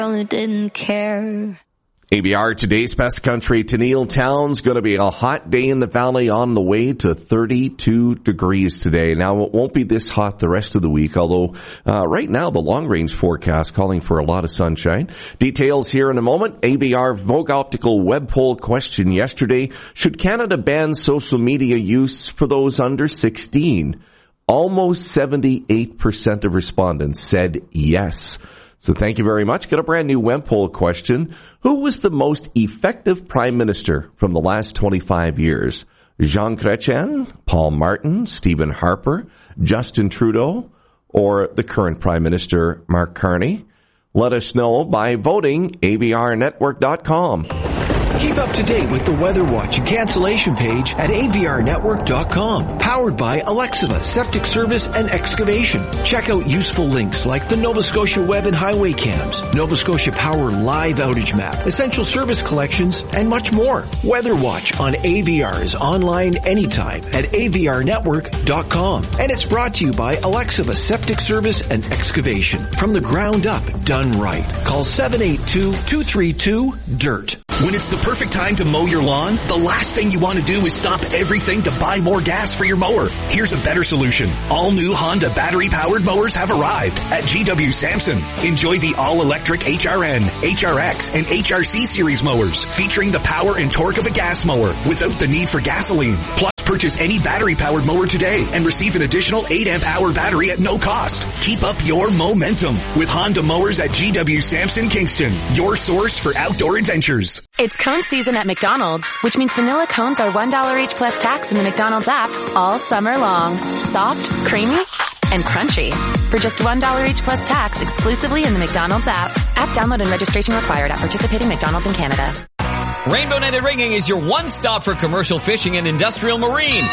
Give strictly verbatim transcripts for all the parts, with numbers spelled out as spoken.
Only didn't care. A B R today's best country to Neil Town's going to be a hot day in the valley on the way to thirty-two degrees today. Now, it won't be this hot the rest of the week, although uh, right now the long-range forecast calling for a lot of sunshine. Details here in a moment. A B R Vogue Optical web poll question yesterday. Should Canada ban social media use for those under sixteen? Almost seventy-eight percent of respondents said yes. So thank you very much. Got a brand new web poll question. Who was the most effective prime minister from the last twenty-five years? Jean Chrétien, Paul Martin, Stephen Harper, Justin Trudeau, or the current prime minister, Mark Carney? Let us know by voting A B R network dot com. Keep up to date with the Weather Watch and cancellation page at A V R network dot com. Powered by Alexiva Septic Service and Excavation. Check out useful links like the Nova Scotia Web and Highway Cams, Nova Scotia Power Live Outage Map, Essential Service Collections, and much more. Weather Watch on A V R is online anytime at A V R network dot com. And it's brought to you by Alexiva Septic Service and Excavation. From the ground up, done right. Call seven eight two, two three two, D I R T. When it's the perfect time to mow your lawn, the last thing you want to do is stop everything to buy more gas for your mower. Here's a better solution. All new Honda battery-powered mowers have arrived at G W Sampson. Enjoy the all-electric H R N, H R X, and H R C series mowers featuring the power and torque of a gas mower without the need for gasoline. Plus, purchase any battery-powered mower today and receive an additional eight amp hour battery at no cost. Keep up your momentum with Honda mowers at G W Sampson Kingston, your source for outdoor adventures. It's cone season at McDonald's, which means vanilla cones are one dollar each plus tax in the McDonald's app all summer long. Soft, creamy, and crunchy. For just one dollar each plus tax exclusively in the McDonald's app. App download and registration required at participating McDonald's in Canada. Rainbow Netted Rigging is your one-stop for commercial fishing and industrial marine.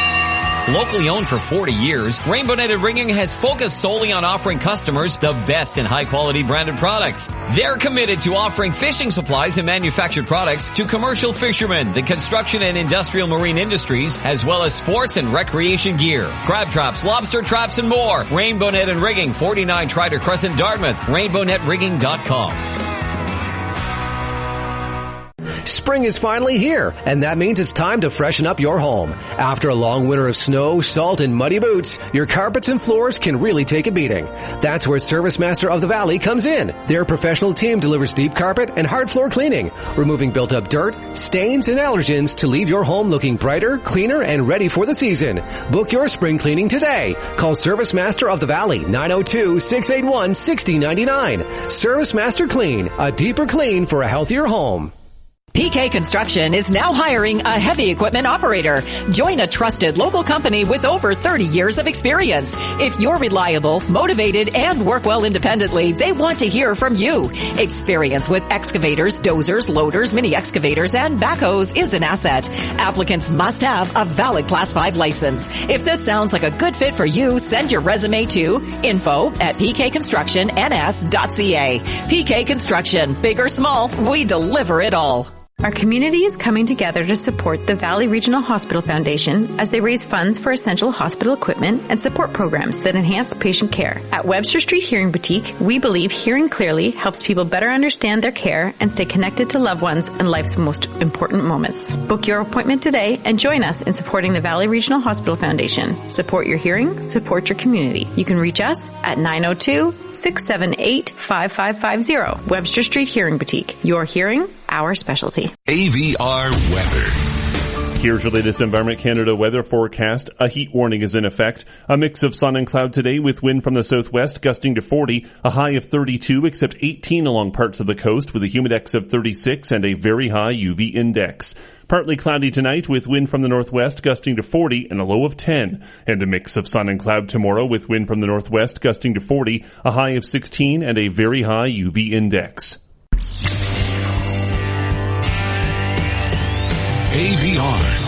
Locally owned for forty years, Rainbow Netted Rigging has focused solely on offering customers the best in high-quality branded products. They're committed to offering fishing supplies and manufactured products to commercial fishermen, the construction and industrial marine industries, as well as sports and recreation gear. Crab traps, lobster traps, and more. Rainbow Netted Rigging, forty-nine Trider Crescent, Dartmouth. rainbow net rigging dot com. Spring is finally here, and that means it's time to freshen up your home. After a long winter of snow, salt, and muddy boots, your carpets and floors can really take a beating. That's where Service Master of the Valley comes in. Their professional team delivers deep carpet and hard floor cleaning, removing built-up dirt, stains, and allergens to leave your home looking brighter, cleaner, and ready for the season. Book your spring cleaning today. Call Service Master of the Valley, nine oh two, six eight one, six oh nine nine. Service Master Clean, a deeper clean for a healthier home. P K Construction is now hiring a heavy equipment operator. Join a trusted local company with over thirty years of experience. If you're reliable, motivated, and work well independently, they want to hear from you. Experience with excavators, dozers, loaders, mini excavators, and backhoes is an asset. Applicants must have a valid Class five license. If this sounds like a good fit for you, send your resume to info at p k construction n s dot c a. P K Construction, big or small, we deliver it all. Our community is coming together to support the Valley Regional Hospital Foundation as they raise funds for essential hospital equipment and support programs that enhance patient care. At Webster Street Hearing Boutique, we believe hearing clearly helps people better understand their care and stay connected to loved ones in life's most important moments. Book your appointment today and join us in supporting the Valley Regional Hospital Foundation. Support your hearing, support your community. You can reach us at nine oh two, six seven eight, five five five zero. Webster Street Hearing Boutique. Your hearing, our specialty. A V R weather. Here's your latest Environment Canada weather forecast. A heat warning is in effect. A mix of sun and cloud today with wind from the southwest gusting to forty, a high of thirty-two except eighteen along parts of the coast with a humidex of thirty-six and a very high U V index. Partly cloudy tonight with wind from the northwest gusting to forty and a low of ten. And a mix of sun and cloud tomorrow with wind from the northwest gusting to forty, a high of sixteen and a very high U V index. A V R